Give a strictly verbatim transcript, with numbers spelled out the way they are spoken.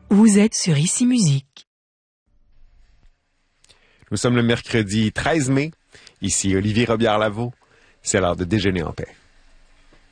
Vous êtes sur Ici Musique. Nous sommes le mercredi treize mai. Ici Olivier Robillard-Lavaux. C'est l'heure de déjeuner en paix.